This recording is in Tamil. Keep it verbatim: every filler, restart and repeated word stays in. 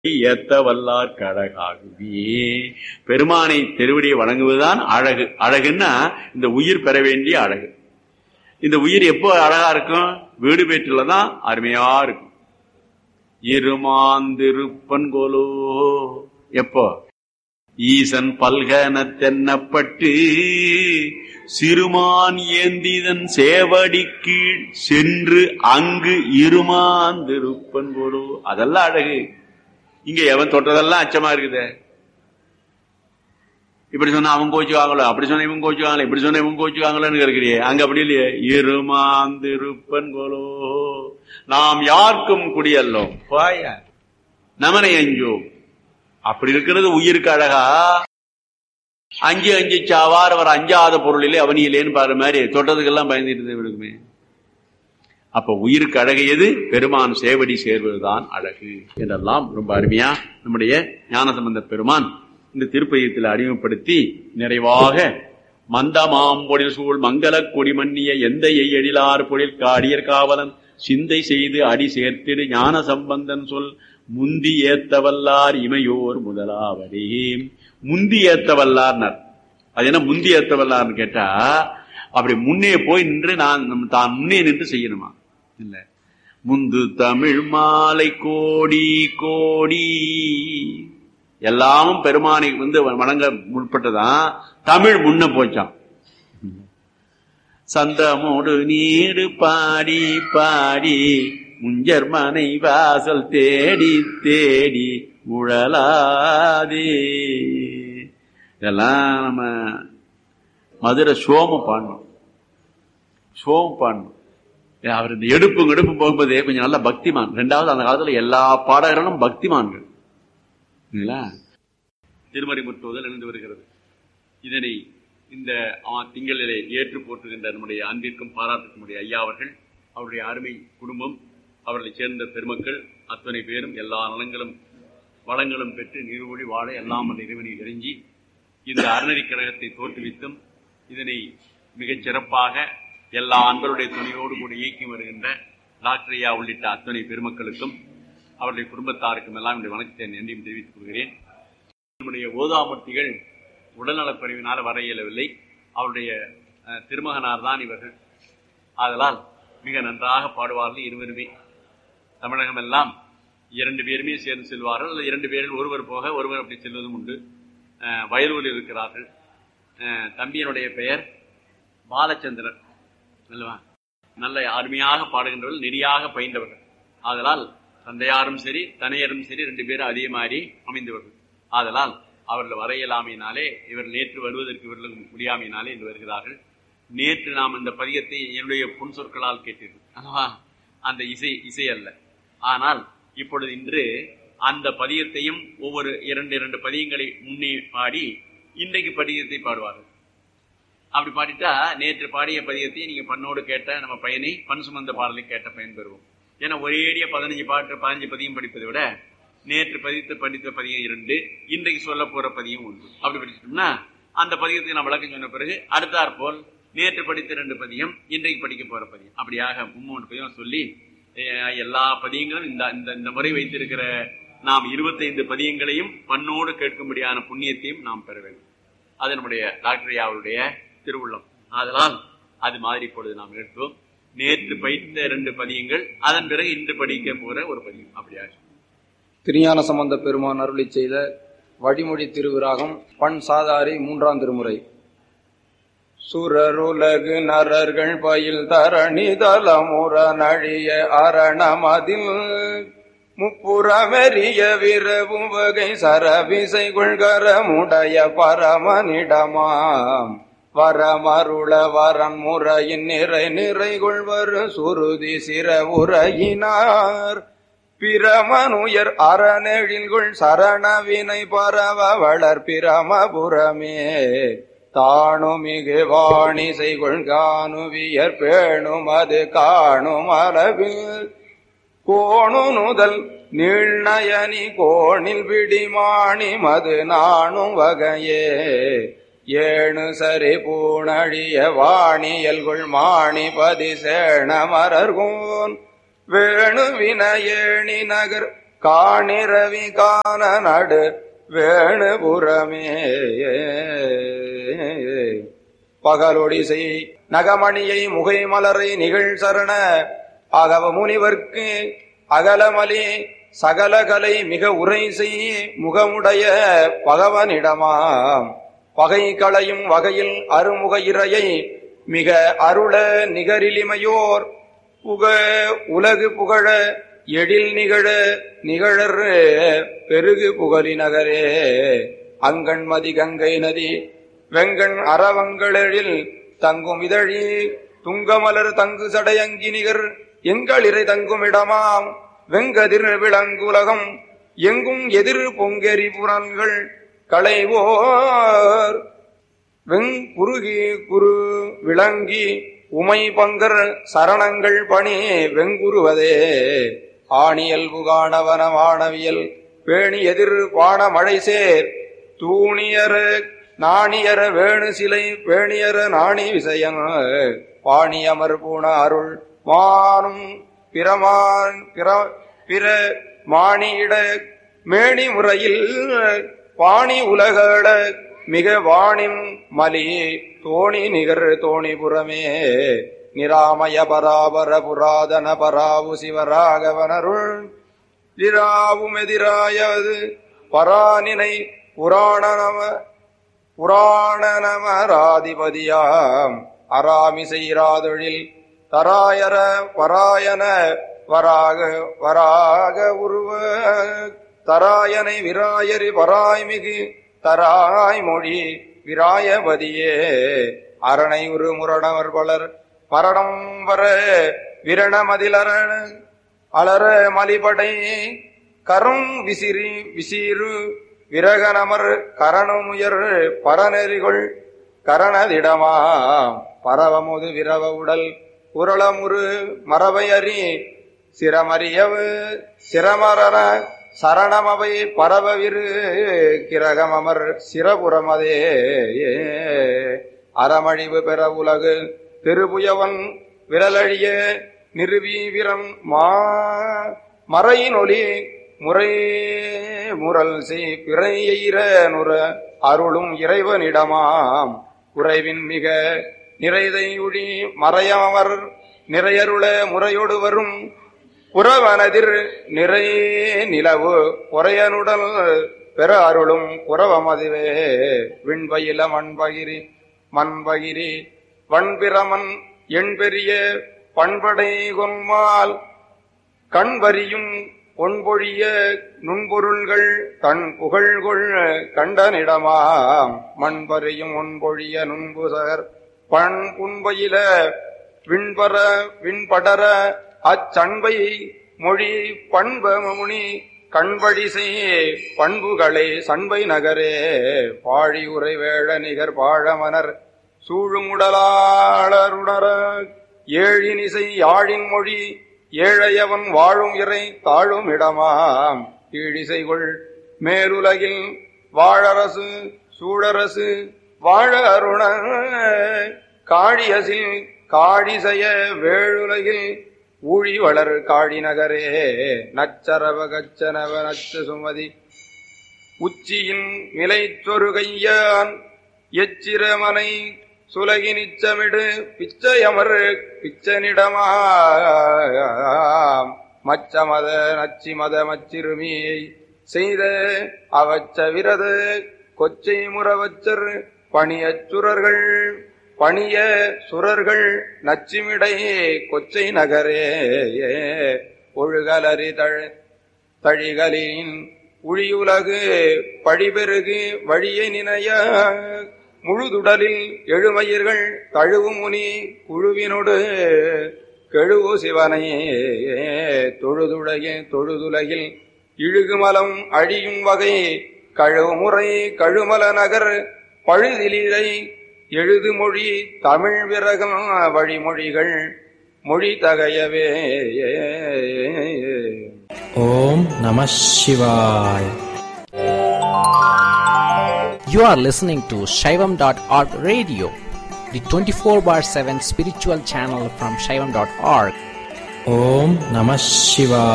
ஏத்த வல்லார் கடகாகுவே. பெருமானை திருவடியை வணங்குவதுதான் அழகு. அழகுன்னா இந்த உயிர் பெற வேண்டிய அழகு. இந்த உயிர் எப்போ அழகா இருக்கும்? வீடு பேற்றுலதான் அருமையா இருக்கும். இருமாந்திருப்பன் கோலோ எப்போ ஈசன் பல்கன தென்னப்பட்டு சிறுமான் ஏந்திதன் சேவடி கீழ் சென்று அங்கு இருமாந்திருப்பன் கோலோ. அதெல்லாம் அழகு. இங்க எவன் தொட்டதெல்லாம் அச்சமா இருக்குது. இப்படி சொன்னா அவன் கோச்சுவாங்களோ, அப்படி சொன்ன இவன் கோச்சுவாங்களோ, இப்படி சொன்ன இவன் கோச்சுவாங்களோன்னு இருக்கிறியே. அங்க அப்படி இல்லையே. இருமாந்திருப்பன் கோலோ நாம் யாருக்கும் குடியல்லோம் பாய நமனை அஞ்சோம். அப்படி இருக்கிறது உயிருக்கு அழகா. அஞ்சு அஞ்சு சாவார் அவர் அஞ்சாத பொருளிலே அவனியிலேன்னு பாரு மாதிரி தொட்டதுக்கெல்லாம் பயந்துட்டு இருக்குமே. அப்ப உயிருக்கு அழகு எது? பெருமான் சேவடி சேர்வதுதான் அழகு என்றெல்லாம் ரொம்ப அருமையா நம்முடைய ஞானசம்பந்த பெருமான் இந்த திருப்பதியத்தில் அறிமுகப்படுத்தி நிறைவாக மந்தமாம் பொழில் சூழ் மங்கள கொடி மன்னிய எந்த எழிலார் பொழில் காடியர் காவலன் சிந்தை செய்து அடி சேர்த்திடு ஞான சம்பந்தன் சொல் முந்தி ஏத்தவல்லார் இமையோர் முதலாவதே. முந்தி ஏத்தவல்லார்னார். அது என்ன முந்தி ஏத்தவல்லார்னு கேட்டா, அப்படி முன்னே போய் நின்று நான் தான் முன்னே நின்று செய்யணுமா? இல்ல. முந்து தமிழ் மாலை கோடி கோடி எல்லாமும் பெருமானை வந்து வணங்க முற்பட்டதான். தமிழ் முன்ன போச்சான். சந்தமோடு நீடு பாடி பாடி முஞ்சர் மனை வாசல் தேடி தேடி உழலாதே. இதெல்லாம் நம்ம மதுரை சோம பாடணும். சோம பாடணும். அவர் இந்த எடுப்பு எடுப்பு போகும்போதே கொஞ்சம் நல்ல பக்திமான். ரெண்டாவது அந்த காலத்துல எல்லா பாடகர்களும் பக்திமான்கள். திருமறை முற்றுவதல் எழுந்து வருகிறது. இதனை இந்த திங்களிலே ஏற்று போற்றுகின்ற நம்முடைய அன்பிற்கும் பாராட்டுக்கும் உடைய ஐயா அவர்கள், அவருடைய அருமை குடும்பம், அவர்களை சேர்ந்த பெருமக்கள் அத்தனை பேரும் எல்லா நலங்களும் வளங்களும் பெற்று நீர்வழி வாழ எல்லாம் அந்த இறைவனை இறைஞ்சி இந்த அறநெறி கழகத்தை தோற்றுவித்தும் இதனை மிகச் சிறப்பாக எல்லா அன்பருடைய துணையோடு கூட இயக்கி வருகின்ற டாக்டர் ஐயா உள்ளிட்ட அத்தனை பெருமக்களுக்கும் அவருடைய குடும்பத்தாருக்கும் எல்லாம் என்னுடைய வணக்கத்தை நன்றியும் தெரிவித்துக் கொள்கிறேன். நம்முடைய ஓதாமூர்த்திகள் உடல்நலக்குறைவினால வர இயலவில்லை. அவருடைய திருமகனார் தான் இவர்கள். ஆதலால் மிக நன்றாக பாடுவார்கள் இருவருமே. தமிழகம் எல்லாம் இரண்டு பேருமே சேர்ந்து செல்வார்கள். அல்லது இரண்டு பேரில் ஒருவர் போக ஒருவர் அப்படி செல்வதும் உண்டு. வயலூரில் இருக்கிறார்கள். தம்பியனுடைய பெயர் பாலச்சந்திரன் அல்லவா. நல்ல அருமையாக பாடுகின்றவர்கள், நெறியாக பயின்றவர்கள். ஆதலால் தந்தையாரும் சரி தனையரும் சரி ரெண்டு பேரும் அதே மாதிரி அமைந்தவர்கள். ஆதலால் அவர்கள் வர இயலாமையினாலே இவர்கள் நேற்று வருவதற்கு இவர்களுக்கு முடியாமையினாலே இன்று வருகிறார்கள். நேற்று நாம் இந்த பதியத்தை என்னுடைய புன் சொற்களால் கேட்டீர்கள் அல்லவா. அந்த இசை இசை அல்ல. ஆனால் இப்பொழுது இன்று அந்த பதியத்தையும் ஒவ்வொரு இரண்டு இரண்டு பதியங்களை முன்னே பாடி இன்றைக்கு பதியத்தை பாடுவார்கள். அப்படி பாடிட்டா நேற்று பாடிய பதியத்தை நீங்க பண்ணோடு கேட்ட நம்ம பையனை பண் சுமந்த பாடலை கேட்ட பயன் பெறுவோம். ஏன்னா ஒரேடிய பதினஞ்சு பாட்டு பதினஞ்சு பதியம் படிப்பதை விட நேற்று பதித்து படித்த பதியம் இரண்டு, இன்றைக்கு சொல்ல போற பதியம் ஒன்று. அப்படி படிச்சிட்டோம்னா அந்த பதியத்தை நான் விளக்கம் சொன்ன பிறகு அடுத்தாற் போல் நேற்று படித்த ரெண்டு பதியம் இன்றைக்கு படிக்க போற பதியம், அப்படியாக மும்மூன்று பதியம் சொல்லி எல்லா பதியங்களும் இந்த இந்த முறை வைத்திருக்கிற நாம் இருபத்தைந்து பதியங்களையும் பண்ணோடு கேட்கும்படியான புண்ணியத்தையும் நாம் பெற வேண்டும். அது நம்முடைய டாக்டர் ஐயாவுடைய திருவுள்ளம். அதனால் அது மாதிரி இப்பொழுது நாம் எடுத்தோம். நேற்று பயித்த இரண்டு பதியங்கள், அதன் பிறகு இன்று படிக்க போற ஒரு பதியம். அப்படியாக திருஞான சம்பந்த பெருமான் அருளி செய்த வழிமொழி திருவிராகம் பண் சாதாரி மூன்றாம் திருமுறை. சுரருலகு நரர்கள் பயில் தரணி தலமுற நழிய அரணமதில் முப்புறமெறிய விரவும் வகை சரவிசை கொள்கரமுடைய பரமனிடமாம் வரமருள வரன் முறையின் நிறை நிறை கொள்வர் சுருதி சிற உரையினார் பிரமனுயர் அறநெழில்குள் சரணவினை பரவ வளர் பிரமபுரமே தானுமிகு வாணி செய்கொள் காணுவியர் பேணும் அது காணும் அளவில் கோணு நுதல் நீழ்நயனி கோணில் விடிமாணி மது நாணும் வகையே ஏணு சரி பூணழிய வாணியல்குள் மாணி பதி சேண மரர்கோன் வேணு வினயேணி நகர் காணிரவி காண நடு வேணுபுறமே பகலொடிசை நகமணியை முகை மலரை நிகழ் சரண அகவ முனிவர்க்கு அகலமலி சகலகலை மிக உரை செய் முகமுடைய பகவனிடமாம் பகை களையும் வகையில் அருமுக இறையை மிக அருள நிகரிலிமையோர் புக உலகு புகழ எழில் நிகழ நிகழர் பெருகு புகழி நகரே அங்கண்மதி கங்கை நதி வெங்கண் அறவங்களெழில் தங்கும் இதழி துங்கமலர் தங்கு சடையங்கி நிகர் எங்களிரை தங்கும் இடமாம் வெங்கதிர் விளங்குலகம் எங்கும் எதிர் பொங்கெரி புறன்கள் களைவோர் வெங்குருகி குரு விளங்கி உமை பங்கர் சரணங்கள் பணி வெங்குருவதே ஆணியல்பு காணவன வானவியல் பேணி எதிர் பாண மழை சேர் தூணியர நாணியர வேணு சிலை பேணியர நாணி விசயன் பாணியமர் பூண அருள் மானும் பிரமான் பிற மாணியிட மேணி முறையில் பாணி உலகள மிக வாணிம் மலி தோணி நிகர் தோணிபுரமே நிராமய பராபர புராதன பராவு சிவராகவனருள் திராவும் எதிராயது பரானினை புராண நம புராண நமராதிபதியாம் அராமிசை ராதொழில் தராயர பராயன வராக வராக உருவ தராயனை விராயரி பராய்மிகு தராய் மொழி விராயபதியே அரணை உரு முரணவர் பலர் மரணம் வர விரணமதிலர அலர மலிபடை கரும் விசிறி விசீரு விரகனமர் கரணமுயர் பரநெறிகொள் கரணதிடமாம் பரவமுது விரவ உடல் உரளமுரு மரபையறி சிரமறியவு சிரமரன சரணமவை பரவவிரு கிரகமர் சிரபுரமதே அறமழிவு பெற உலகு திருபுயவன் விரலழிய நிறுவி விரம் மா மறையினொலி முறை முரல் செய் பிறையெய்ர நுர அருளும் இறைவனிடமாம் குறைவின் மிக நிறைதையுழி மறையவர் நிறையருள முறையொடு வரும் புறவனதிர் நிறை நிலவு பொறையனுடல் பெற அருளும் புறவமதுவே விண்பயில மண்பகிரி மண்பகிரி வண்பிரமன் எண்பெரிய பண்படை கொன்மால் கண்வரியும் பொன்பொழிய நுண்பொருள்கள் தன் புகழ்கொள் கண்டனிடமாம் மண்பறியும் ஒன்பொழிய நுண்புசகர் பண் புன்பயில விண்பர விண்படர அச்சண்பை மொழி பண்பமுனி கண்படிசை பண்புகளே சண்பை நகரே பாழி உரை வேழ நிகர் பாழமனர் சூழுமுடலாளருணர ஏழினிசை யாழின் மொழி ஏழையவன் வாழும் இறை தாழும் இடமாம் கீழிசைகொள் மேலுலகில் வாழரசு சூழரசு வாழ அருண காழியசில் காழிசைய வேழுலகில் ஊழி வளர் காழி நகரே நச்சரவ கச்சனவ நச்ச சுமதி உச்சியின் நிலைச்சொருகையான் எச்சிரமனை சுலகி நிச்சமிடு பிச்சையமர் பிச்சனிடமா மச்சமத நச்சிமத மச்சிறுமியை செய்த அவச்ச விரத கொச்சை முறவச்சர் பணியச் சுரர்கள் பணிய சுரர்கள் நச்சிமிடையே கொச்சை நகரே ஒழுகலறி தழ் தழிகளின் உழியுலகு பழிபெருகு வழியை நினைய முழுதுடலில் எழுமயிர்கள் தழுவு முனி குழுவினோடு கெழுவு சிவனை தொழுதுடைய தொழுதுலகில் இழுகுமலம் அழியும் வகை கழுமுறை கழுமல நகர் பழுதிலை எழுது மொழி தமிழ் விரகம் வழிமொழிகள் மொழி தகையவே. ஓம் நம சிவாய. You are listening to Shaivam dot org radio, the twenty-four bar seven spiritual channel from Shaivam dot org. Om Namah Shivaya.